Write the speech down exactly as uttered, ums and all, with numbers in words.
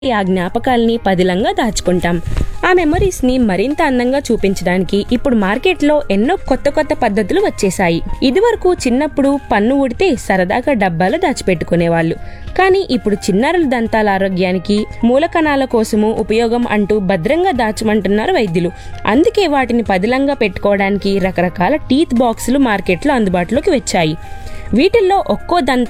ఆ జ్ఞాపకాల్ని పదిలంగా దాచుకుంటాం. ఆ మెమరీస్ని మరింత అందంగా చూపించడానికి ఇప్పుడు మార్కెట్లో ఎన్నో కొత్త కొత్త పద్ధతులు వచ్చేసాయి. ఇదివరకు చిన్నప్పుడు పన్ను ఊడితే సరదాగా డబ్బాలో దాచిపెట్టుకునేవాళ్ళు. కానీ ఇప్పుడు చిన్నారుల దంతాల ఆరోగ్యానికి, మూలకణాల కోసము ఉపయోగం అంటూ భద్రంగా దాచమంటున్నారు వైద్యులు. అందుకే వాటిని పదిలంగా పెట్టుకోవడానికి రకరకాల టీత్ బాక్సులు మార్కెట్లో అందుబాటులోకి వచ్చాయి. వీటిల్లో ఒక్కో దంత